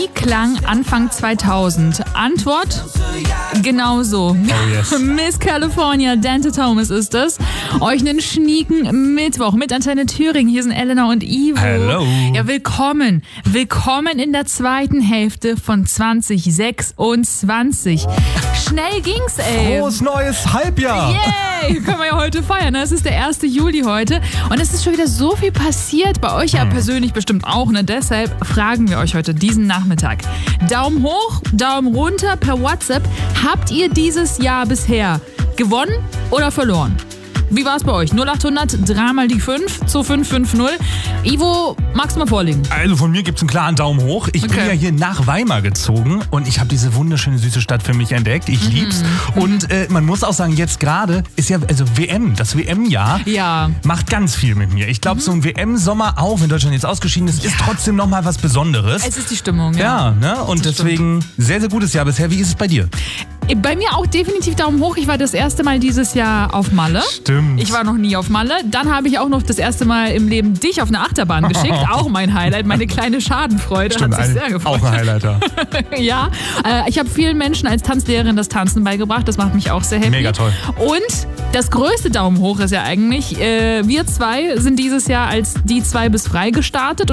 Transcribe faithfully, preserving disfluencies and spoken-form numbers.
Wie klang Anfang zweitausend? Antwort? Genauso. Oh yes. Miss California, Dante Thomas ist es. Euch einen schnieken Mittwoch mit Antenne Thüringen. Hier sind Elena und Ivo. Hello. Ja, willkommen. Willkommen in der zweiten Hälfte von zwanzig sechsundzwanzig. Schnell ging's, ey. Frohes neues Halbjahr. Yay! Können wir ja heute feiern. Ne? Es ist der erste Juli heute. Und es ist schon wieder so viel passiert. Bei euch ja hm. persönlich bestimmt auch. Ne? Deshalb fragen wir euch heute diesen Nachmittag. Daumen hoch, Daumen runter per WhatsApp. Habt ihr dieses Jahr bisher gewonnen oder verloren? Wie war es bei euch? null acht hundert, drei mal die fünf, zwei fünf fünf null. Ivo, magst du mal vorlegen? Also von mir gibt es einen klaren Daumen hoch. Ich Okay. bin ja hier nach Weimar gezogen und ich habe diese wunderschöne süße Stadt für mich entdeckt. Ich lieb's. Und äh, man muss auch sagen, jetzt gerade ist ja, also W M, das W M-Jahr Ja. macht ganz viel mit mir. Ich glaube, so ein W M-Sommer, auch wenn Deutschland jetzt ausgeschieden ist, ist trotzdem nochmal was Besonderes. Es ist die Stimmung, ja. Ja, ne? Und Das deswegen sehr, sehr gutes Jahr bisher. Wie ist es bei dir? Bei mir auch definitiv Daumen hoch. Ich war das erste Mal dieses Jahr auf Malle. Stimmt. Ich war noch nie auf Malle. Dann habe ich auch noch das erste Mal im Leben dich auf eine Achterbahn geschickt. Auch mein Highlight, meine kleine Schadenfreude. Stimmt, hat sich ein- sehr gefreut. auch ein Highlighter. Ja, äh, ich habe vielen Menschen als Tanzlehrerin das Tanzen beigebracht. Das macht mich auch sehr happy. Mega toll. Und das größte Daumen hoch ist ja eigentlich, äh, wir zwei sind dieses Jahr als die zwei bis frei gestartet.